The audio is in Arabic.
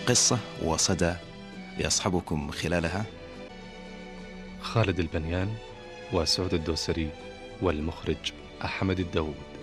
قصة وصدى يصحبكم خلالها خالد البنيان وسعود الدوسري والمخرج أحمد الداود.